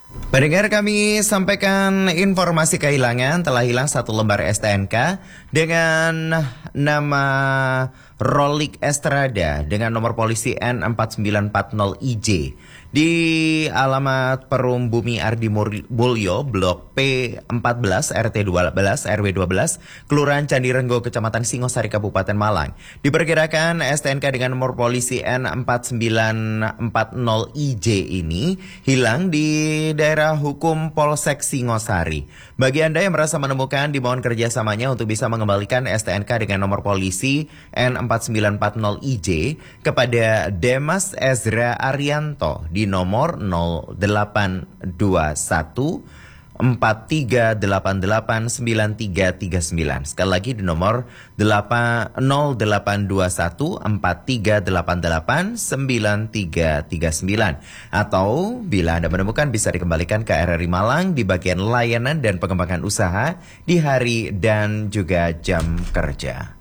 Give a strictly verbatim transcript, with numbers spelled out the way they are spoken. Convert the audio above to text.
Pendengar, kami sampaikan informasi kehilangan. Telah hilang satu lembar S T N K dengan nama Rolik Estrada dengan nomor polisi N empat sembilan empat nol I J di alamat Perum Bumi Ardi Mulyo, Blok P empat belas R T dua belas R W dua belas, Kelurahan Candi Renggo, Kecamatan Singosari, Kabupaten Malang. Diperkirakan S T N K dengan nomor polisi N empat sembilan empat nol I J ini hilang di daerah hukum Polsek Singosari. Bagi Anda yang merasa menemukan, dimohon kerjasamanya untuk bisa mengembalikan S T N K dengan nomor polisi N empat sembilan empat nol I J kepada Demas Ezra Arianto di nomor nol delapan dua satu empat tiga delapan delapan sembilan tiga tiga sembilan. Sekali lagi di nomor nol delapan dua satu empat tiga delapan delapan sembilan tiga tiga sembilan. Atau bila Anda menemukan, bisa dikembalikan ke R R I Malang di bagian layanan dan pengembangan usaha di hari dan juga jam kerja.